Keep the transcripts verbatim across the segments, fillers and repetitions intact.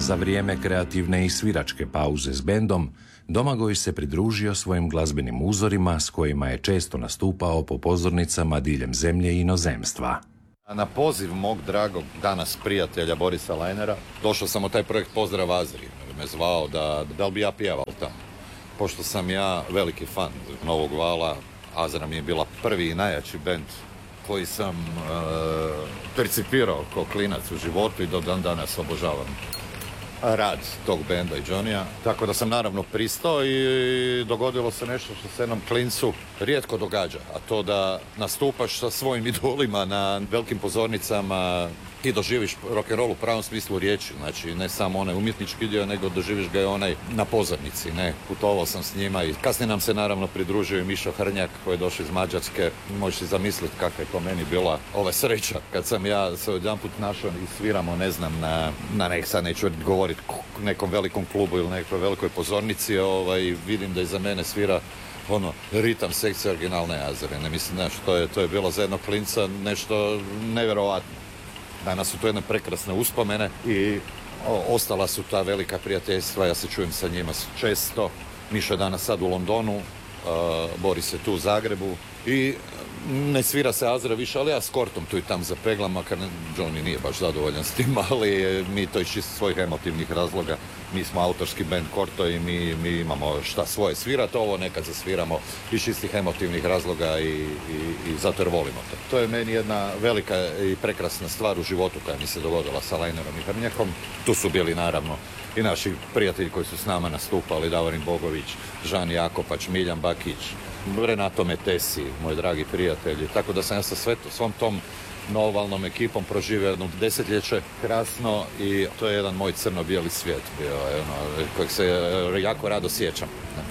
Za vrijeme kreativne i sviračke pauze s bendom, Domagoj se pridružio svojim glazbenim uzorima s kojima je često nastupao po pozornicama diljem zemlje i inozemstva. Na poziv mog dragog danas prijatelja Borisa Lajnera došao sam u taj projekt Pozdrav Azri. Me zvao da, da li bi ja pjevao tamo. Pošto sam ja veliki fan Novog vala, Azra mi je bila prvi i najjači bend koji sam e, percipirao kao klinac u životu i do dan danas obožavam rad tog benda i Johnnya. Tako da sam naravno pristao i dogodilo se nešto što se jednom klincu rijetko događa, a to da nastupaš sa svojim idolima na velikim pozornicama i doživiš rock'n'roll u pravom smislu riječi, znači ne samo onaj umjetnički dio, nego doživiš ga i onaj na pozornici, ne, putovao sam s njima i kasnije nam se naravno pridružio i Mišo Hrnjak koji je došao iz Mađarske. Možeš si zamisliti kakva je to meni bila ova sreća kad sam ja se odjedanput našao i sviramo, ne znam, na, na nek, sad neću govoriti nekom velikom klubu ili nekoj velikoj pozornici, ovaj, vidim da iza mene svira ono, ritam sekcije originalne Azre, ne mislim, znaš, to je, to je bilo za jednog klinca nešto nevjerovatno. Danas su to jedne prekrasne uspomene i o, ostala su ta velika prijateljstva, ja se čujem sa njima često. Mišo je danas sad u Londonu, uh, Boris je tu u Zagrebu i ne svira se Azra više, ali ja s Kortom tu i tam zapeglam, makar Johnny nije baš zadovoljan s tim, ali mi to iz čisto svojih emotivnih razloga. Mi smo autorski band Korto i mi, mi imamo šta svoje svirati, ovo nekad zasviramo iz čistih emotivnih razloga i, i, i zato jer volimo to. To je meni jedna velika i prekrasna stvar u životu koja mi se dogodila sa Lajnerom i Hrnjakom. Tu su bili naravno i naši prijatelji koji su s nama nastupali, Davorin Bogović, Žan Jakopač, Miljan Bakić, Renato Metesi, moji dragi prijatelji. Tako da sam ja sa sve, svom tom novovalnom ekipom proživio jedno desetljeće krasno i to je jedan moj crno-bijeli svijet bio, ono, kojeg se jako rado sjećam.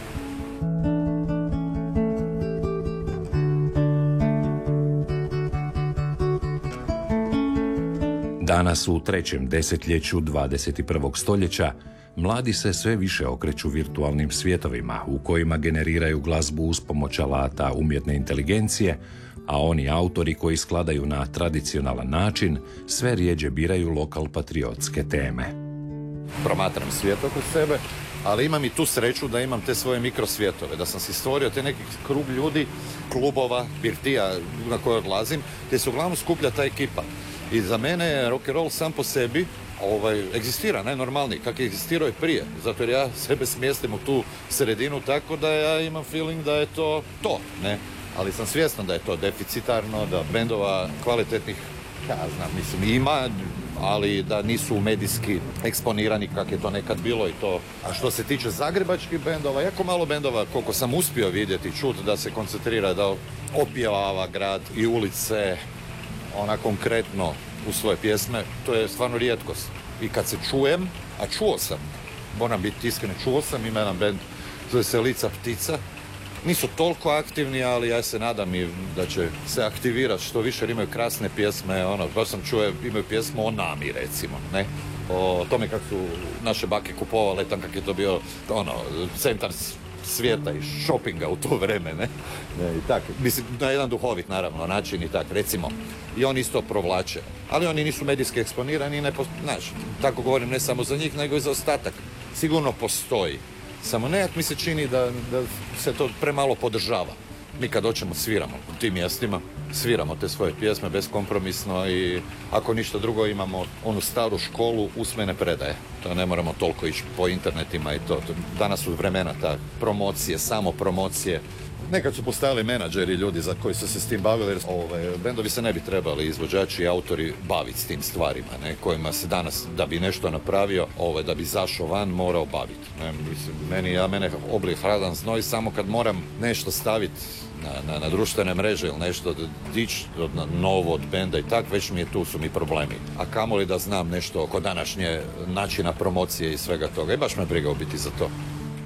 Danas u trećem desetljeću dvadeset prvog stoljeća mladi se sve više okreću virtualnim svijetovima u kojima generiraju glazbu uz pomoć alata umjetne inteligencije, a oni autori koji skladaju na tradicionalan način sve rjeđe biraju lokal patriotske teme. Promatram svijet oko sebe, ali imam i tu sreću da imam te svoje mikrosvijetove, da sam si stvorio te neki krug ljudi, klubova, birtija na koje odlazim, gdje se uglavnom skuplja ta ekipa. I za mene je rock'n'roll sam po sebi ovaj, egzistira najnormalniji, kako je egzistirao i prije. Zato jer ja sebe smjestim u tu sredinu tako da ja imam feeling da je to to, ne? Ali sam svjestan da je to deficitarno, da bendova kvalitetnih, ja znam, mislim, ima, ali da nisu medijski eksponirani kako je to nekad bilo i to. A što se tiče zagrebačkih bendova, jako malo bendova, koliko sam uspio vidjeti, čuti da se koncentrira, da opjevava grad i ulice, ona konkretno u svoje pjesme, to je stvarno rijetkost. I kad se čujem, a čuo sam, moram biti iskren, čuo sam, ima jedan bend, zove se Lica ptica. Nisu toliko aktivni, ali ja se nadam i da će se aktivirati što više, jer imaju krasne pjesme, ono, baš sam čuo, imaju pjesmu o nami, recimo, ne? O tome kako su naše bake kupovale, tam kak je to bio, ono, centar svijeta i shoppinga u to vreme, ne? ne i tak, mislim, na jedan duhovit, naravno, način i tak, recimo. I oni isto provlače. Ali oni nisu medijski eksponirani i ne, znaš, tako govorim ne samo za njih, nego i za ostatak. Sigurno postoji. Samo nekak mi se čini da, da se to premalo podržava. Mi kad doćemo sviramo u tim mjestima, sviramo te svoje pjesme beskompromisno i ako ništa drugo imamo onu staru školu usmene predaje. To ne moramo toliko ići po internetima i to. Danas su vremena ta promocije, samo promocije. Nekad su postajali menadžeri ljudi za koji su se s tim bavili, jer ove, bendovi se ne bi trebali, izvođači i autori, baviti s tim stvarima, ne, kojima se danas, da bi nešto napravio, ove, da bi zašao van, morao baviti. Ne, mislim, meni, ja mene obli hladan znoj samo kad moram nešto staviti na, na, na društvene mreže ili nešto dići novo od benda i tak, već mi je tu su mi problemi. A kamoli da znam nešto oko današnje načina promocije i svega toga. I baš me briga u biti za to.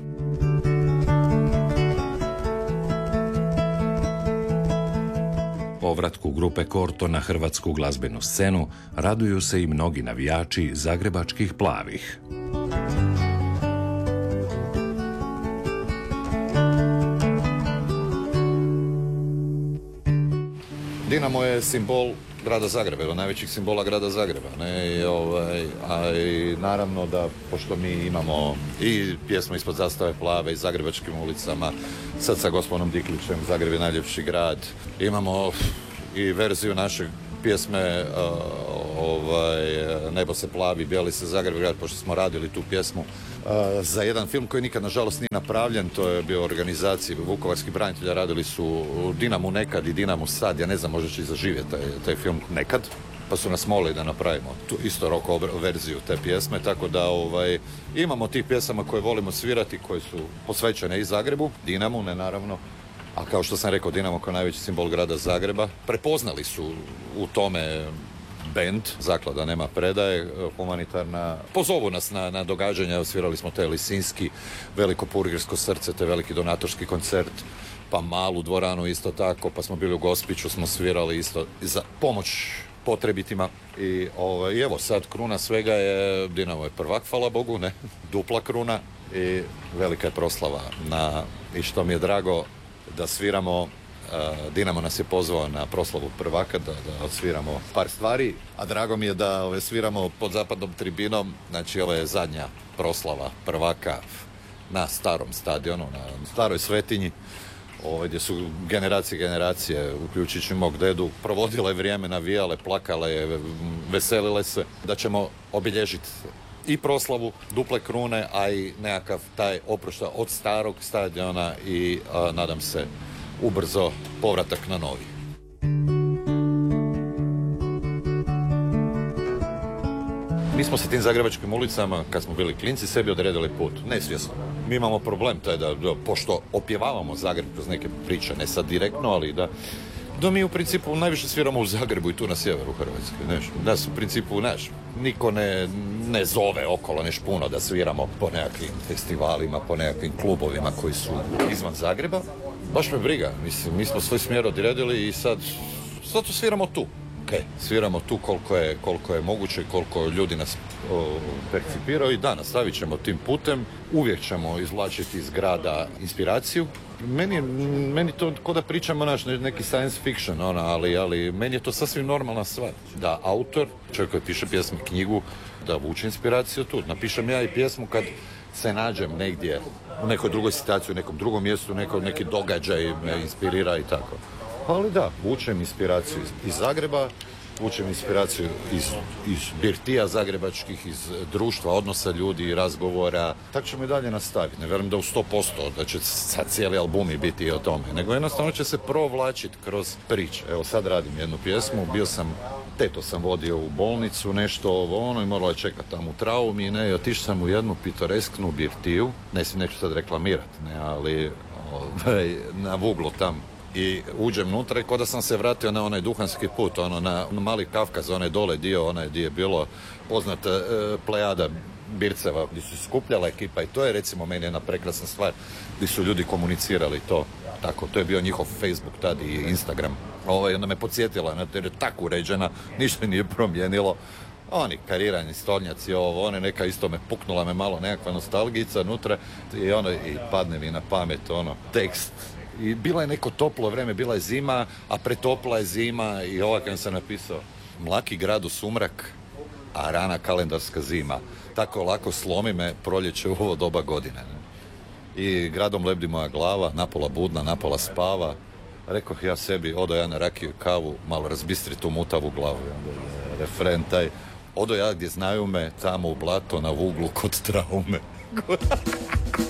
Povratku grupe Korto na hrvatsku glazbenu scenu raduju se i mnogi navijači zagrebačkih plavih. Dinamo je simbol grada Zagreba, od najvećih simbola grada Zagreba, ne? I, ovaj, A i naravno da, pošto mi imamo i pjesmu Ispod zastave plave i Zagrebačkim ulicama, sad sa gospodinom Diklićem, Zagreb je najljepši grad, imamo i verziju naše pjesme uh, ovaj, Nebo se plavi, bijeli se Zagreb grad, pošto smo radili tu pjesmu uh, za jedan film koji nikad nažalost nije napravljen. To je bio organizaciji vukovarskih branitelja, radili su Dinamu nekad i Dinamu sad, ja ne znam, možda će i zaživjeti taj, taj film nekad, pa su nas molili da napravimo tu isto rock verziju te pjesme, tako da ovaj, imamo tih pjesama koje volimo svirati, koje su posvećene i Zagrebu, Dinamu, ne naravno, a kao što sam rekao, Dinamo kao najveći simbol grada Zagreba. Prepoznali su u tome bend, zaklada Nema predaje, humanitarna. Pozovu nas na, na događanja, svirali smo te Lisinski, Veliko purgirsko srce, te veliki donatorski koncert, pa malu dvoranu isto tako, pa smo bili u Gospiću, smo svirali isto za pomoć potrebitima. I ovaj, evo sad kruna svega je, Dinamo je prvak, hvala Bogu, ne, dupla kruna i velika je proslava na, i što mi je drago da sviramo, uh, Dinamo nas je pozvao na proslavu prvaka, da, da odsviramo par stvari, a drago mi je da ove, sviramo pod zapadnom tribinom, znači ovo je zadnja proslava prvaka na starom stadionu, na staroj svetinji, ove, gdje su generacije generacije, uključujući mog dedu, provodile vrijeme, navijale, plakale, veselile se, da ćemo obilježiti i proslavu duple krune, a i nekakav taj oproštaj od starog stadiona i a, nadam se ubrzo povratak na novi. Mi smo se tim zagrebačkim ulicama, kad smo bili klinci, sebi odredili put, nesvjesno. Mi imamo problem taj da, da pošto opjevavamo Zagreb kroz neke priče, ne sad direktno, ali da da mi u principu najviše sviramo u Zagrebu i tu na sjeveru Hrvatske, neš, da su u principu, neš, niko ne, ne zove okolo neš puno da sviramo po nekakvim festivalima, po nekakvim klubovima koji su izvan Zagreba. Baš me briga, mislim, mi smo svoj smjer odredili i sad, sad to sviramo tu. Ok, sviramo tu koliko je, koliko je moguće, koliko ljudi nas o, percipiraju i da, nastavit ćemo tim putem, uvijek ćemo izvlačiti iz grada inspiraciju. Meni, meni to ko da pričamo naš neki science fiction, ona, ali, ali meni je to sasvim normalna stvar. Da autor, čovjek koji piše pjesmu, knjigu, da vuče inspiraciju tu. Napišem ja i pjesmu kad se nađem negdje, u nekoj drugoj situaciji, u nekom drugom mjestu, neko, neki događaj me inspirira i tako. Ali da, vučem inspiraciju iz, iz Zagreba, vučem inspiraciju iz, iz birtija zagrebačkih, iz društva, odnosa ljudi, razgovora. Tako ćemo i dalje nastaviti. Ne vjerujem da u sto posto da će sad cijeli albumi biti i o tome, nego jednostavno će se provlačiti kroz priče. Evo sad radim jednu pjesmu, bio sam, teto sam vodio u bolnicu, nešto ovo ono i morala je čekati tamo u traumi, ne, i otišao sam u jednu pitoresknu birtiju, ne, neću sad reklamirati, ne, ali ovaj, na Vuglu tam. I uđem unutra i ko da sam se vratio na onaj duhanski put, ono na, na Mali Kavkaz, onaj dole dio, onaj gdje je bilo poznata e, plejada birceva, gdje su skupljala ekipa i to je recimo meni jedna prekrasna stvar, gdje su ljudi komunicirali to. Tako, to je bio njihov Facebook tad i Instagram. Ovo je onda me podsjetila, jer je tako uređena, ništa nije promijenilo. Oni karirani stolnjaci, ovo, one neka isto me puknula me malo nekakva nostalgica unutra i ono, i padne mi na pamet, ono, tekst. I bila je neko toplo vrijeme, bila je zima, a pretopla je zima i ovakav sam napisao. Mlaki grad u sumrak, a rana kalendarska zima. Tako lako slomi me proljeće u ovo doba godine. Ne? I gradom lebdi moja glava, napola budna, napola spava. Rekoh ja sebi, odo ja na rakiju i kavu, malo razbistri tu mutavu glavu. Refren taj, odo ja gdje znaju me, tamo u blato, na Vuglu kod traume.